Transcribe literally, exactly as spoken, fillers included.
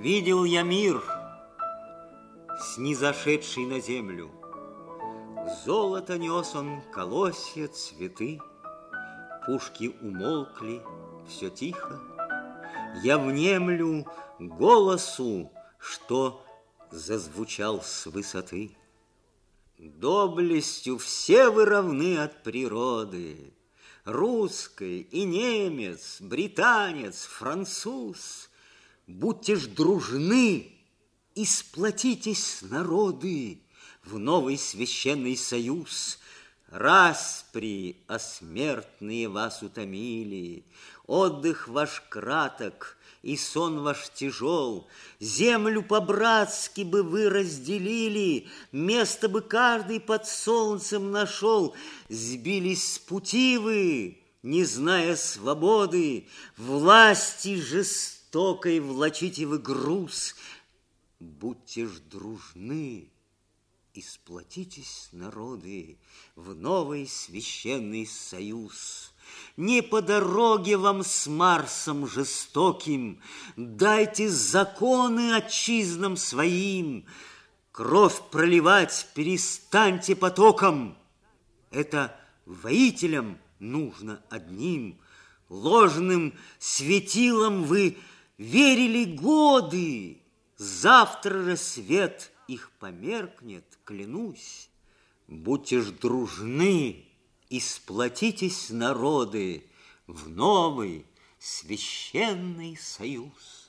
Видел я мир, снизошедший на землю. Золото нес он, колосья, цветы. Пушки умолкли, все тихо. Я внемлю голосу, что зазвучал с высоты. Доблестью все вы равны от природы. Русский и немец, британец, француз. Будьте ж дружны и сплотитесь, народы, в новый священный союз. Распри, а смертные вас утомили, отдых ваш краток и сон ваш тяжел. Землю по-братски бы вы разделили, место бы каждый под солнцем нашел. Сбились с пути вы, не зная свободы, власти жестокой влачите вы груз. Будьте ж дружны и сплотитесь, народы, в новый священный союз. Не по дороге вам с Марсом жестоким, дайте законы отчизнам своим. Кровь проливать перестаньте потоком. Это воителям нужно одним. Ложным светилам вы верили годы. Завтра рассвет их померкнет, клянусь. Будьте ж дружны и сплотитесь, народы, в новый священный союз.